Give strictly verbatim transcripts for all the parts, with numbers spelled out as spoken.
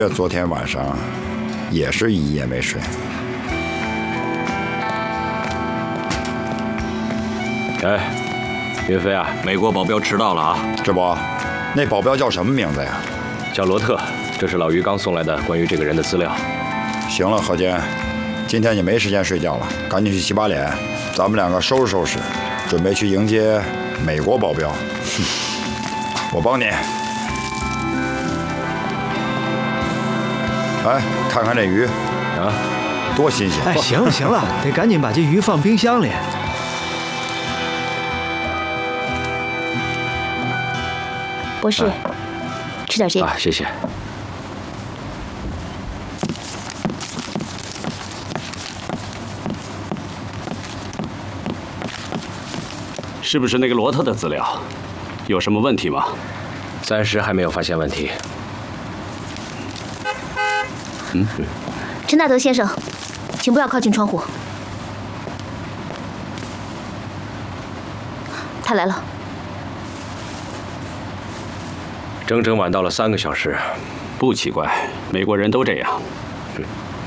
昨天晚上也是一夜没睡。 哎，岳飞啊，美国保镖迟到了啊！ 这不，那保镖叫什么名字呀？ 叫罗特，这是老于刚送来的关于这个人的资料。 行了，何坚，今天你没时间睡觉了，赶紧去洗把脸，咱们两个收拾收拾，准备去迎接美国保镖。哼，我帮你。哎，看看这鱼， 啊， 多新鲜！ 哎，行了行了，得赶紧把这鱼放冰箱里。 博士，啊、吃点这个。 啊，谢谢。 是不是那个罗特的资料？有什么问题吗？ 暂时还没有发现问题。嗯， 陈大德先生，请不要靠近窗户。他来了。 整整晚到了三个小时， 不奇怪，美国人都这样。 嗯、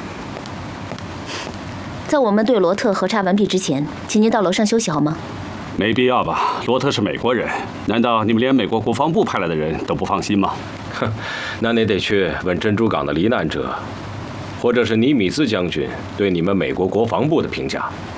在我们对罗特核查完毕之前，请您到楼上休息好吗？ 没必要吧？罗特是美国人，难道你们连美国国防部派来的人都不放心吗？ 哼，那你得去问珍珠港的罹难者，或者是尼米兹将军对你们美国国防部的评价。